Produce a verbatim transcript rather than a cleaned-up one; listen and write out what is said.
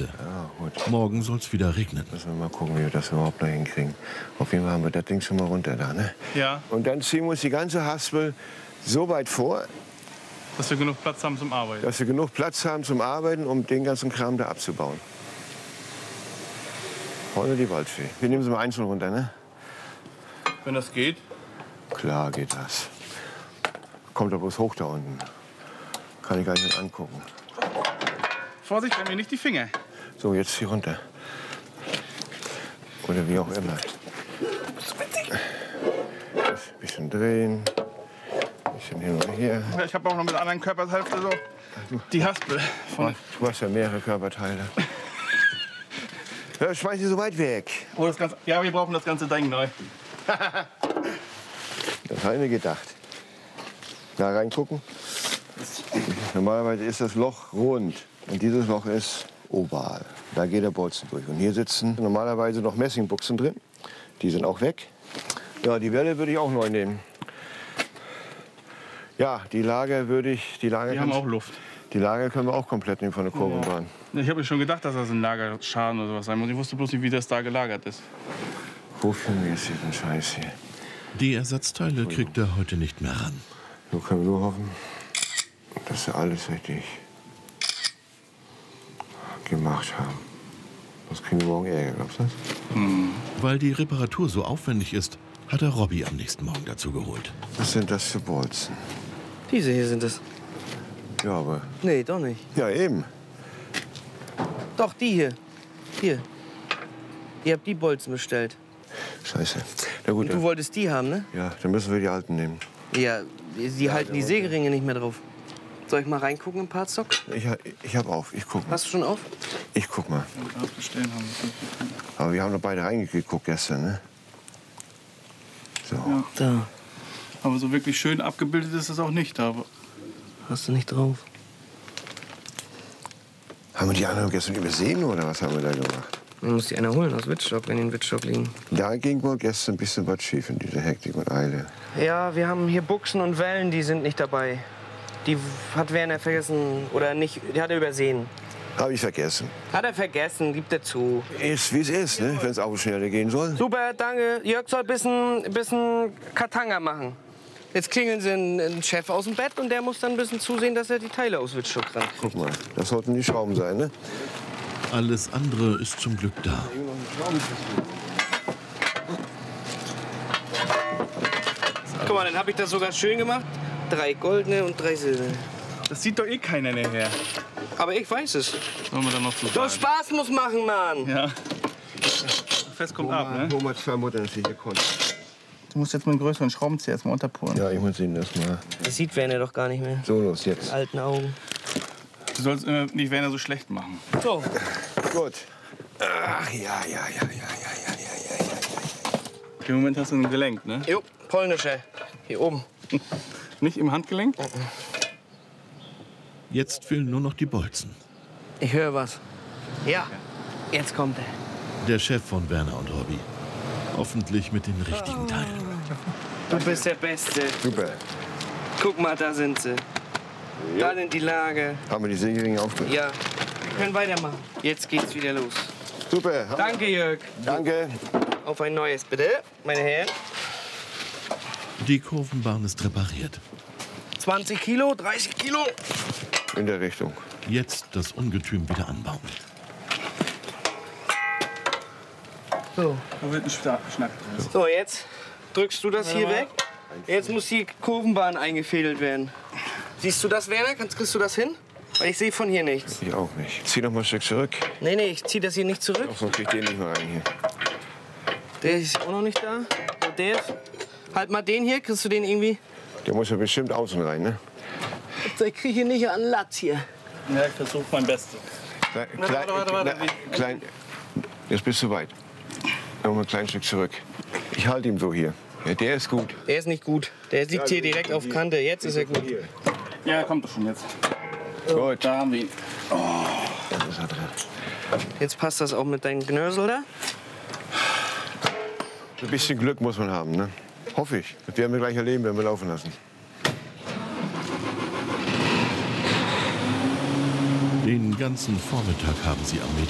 heute. Ja, gut. Morgen soll es wieder regnen. Müssen wir mal gucken, wie wir das überhaupt noch hinkriegen. Auf jeden Fall haben wir das Ding schon mal runter da, ne? Ja. Und dann ziehen wir uns die ganze Haspel so weit vor, Dass wir genug Platz haben zum Arbeiten. dass wir genug Platz haben zum Arbeiten, um den ganzen Kram da abzubauen. Vorne die Waldfee. Wir nehmen sie mal einzeln runter, ne? Wenn das geht. Klar geht das. Kommt aber bloß hoch da unten. Kann ich gar nicht mit angucken. Vorsicht, bei mir nicht die Finger. So, jetzt hier runter. Oder wie auch immer. Ein bisschen drehen. Ein bisschen hin und her. Ich habe auch noch mit der anderen Körperhälfte so die Haspel. Von Du hast ja mehrere Körperteile. Ja, schmeiß sie so weit weg. oh, das ganze, ja, wir brauchen das ganze Ding neu. Das habe ich mir gedacht. Da reingucken. Normalerweise ist das Loch rund. Und dieses Loch ist oval. Da geht der Bolzen durch. Und hier sitzen normalerweise noch Messingbuchsen drin. Die sind auch weg. Ja, die Welle würde ich auch neu nehmen. Ja, die Lager würde ich... Die Lager, Die haben kannst- auch Luft. die Lager können wir auch komplett nehmen von der Kurvenbahn. Ich habe mir schon gedacht, dass das ein Lagerschaden oder sowas sein muss. Ich wusste bloß nicht, wie das da gelagert ist. Wofür mir jetzt hier den Scheiß hier? Die Ersatzteile kriegt er heute nicht mehr ran. So können wir nur hoffen, dass wir alles richtig gemacht haben. Sonst kriegen wir morgen Ärger, glaubst du das? Weil die Reparatur so aufwendig ist, hat er Robby am nächsten Morgen dazu geholt. Was sind das für Bolzen? Diese hier sind es. Ja, aber... Nee, doch nicht. Ja, eben. Doch, die hier. Hier. Ihr habt die Bolzen bestellt. Scheiße. Na gut, Und du dann, wolltest die haben, ne? ja, dann müssen wir die alten nehmen. Ja, sie halten die Sägeringe nicht mehr drauf. Soll ich mal reingucken im Partstock? Ich, ha- ich hab auf, ich guck mal. Hast du schon auf? Ich guck mal. Bestellen haben. Aber wir haben doch beide reingeguckt gestern, ne? So. Ja. Da. Aber so wirklich schön abgebildet ist es auch nicht. Aber Hast du nicht drauf? Haben wir die anderen gestern übersehen oder was haben wir da gemacht? Man muss die einer holen aus Wittstock, wenn die in Wittstock liegen. Da ging wohl gestern ein bisschen was schief in dieser Hektik und Eile. Ja, wir haben hier Buchsen und Wellen, die sind nicht dabei. Die hat Werner vergessen oder nicht, die hat er übersehen. Habe ich vergessen. Hat er vergessen, gibt er zu. Ist wie es ist, ne? Wenn es auch schneller gehen soll. Super, danke. Jörg soll ein bisschen, bisschen Katanga machen. Jetzt klingeln sie einen, einen Chef aus dem Bett und der muss dann ein bisschen zusehen, dass er die Teile aus Wittstock rankriegt. Guck mal, das sollten die Schrauben sein, ne? Alles andere ist zum Glück da. Guck mal, dann habe ich das sogar schön gemacht. Drei goldene und drei silberne. das sieht doch eh keiner nachher. Aber ich weiß es. Sollen wir dann noch zu So Spaß muss machen, Mann. Ja. Fest kommt ab, ne? Hol mal zwei Muttern, dass ich hier konnte. Du musst jetzt mit einem größeren Schraubenzieher erstmal unterpulen. Ja, ich muss Ihnen das mal. Das sieht Werner doch gar nicht mehr. So, los, jetzt. Alten Augen. Du sollst immer nicht Werner so schlecht machen. So, Gut. Ach, ja, ja, ja, ja, ja, ja, ja, ja, ja. Im Moment hast du ein Gelenk, ne? jo, polnische. Hier oben. Nicht im Handgelenk? Jetzt fehlen nur noch die Bolzen. Ich höre was. Ja, jetzt kommt er. Der Chef von Werner und Robby. Hoffentlich mit den richtigen Teilen. Du bist der Beste. Super. Guck mal, da sind sie. Da sind die Lager. Haben wir die Sägeringe aufgehört? Ja, wir können weitermachen. Jetzt geht's wieder los. Super. Danke, Jörg. Danke. Auf ein neues, bitte, meine Herren. Die Kurvenbahn ist repariert. zwanzig Kilo, dreißig Kilo. In der Richtung. Jetzt das Ungetüm wieder anbauen. So, Da wird ein Schnack drin. so jetzt drückst du das hier weg. Jetzt muss die Kurvenbahn eingefädelt werden. Siehst du das, Werner? Kannst, kriegst du das hin? Weil ich sehe von hier nichts. Ich auch nicht. Zieh noch mal ein Stück zurück. Nee, nee, ich zieh das hier nicht zurück. Ach, sonst krieg ich den nicht mehr rein hier. Der ist auch noch nicht da. So, der ist. Halt mal den hier, kriegst du den irgendwie? Der muss ja bestimmt außen rein, ne? Ich kriege hier nicht an Latz hier. Ja, ich versuche mein Bestes. Klein, Warte, warte, warte, warte. klein, klein, jetzt bist du weit. Noch mal ein kleines Stück zurück. Ich halte ihn so hier. Ja, der ist gut. Der ist nicht gut. Der liegt hier direkt auf Kante. Jetzt ist er gut. Ja, kommt doch schon jetzt. Gut. Da haben wir ihn. Das ist er drin. Jetzt passt das auch mit deinem Gnörsel da. Ein bisschen Glück muss man haben, ne? Hoffe ich. Das werden wir gleich erleben, wenn wir laufen lassen. Den ganzen Vormittag haben sie am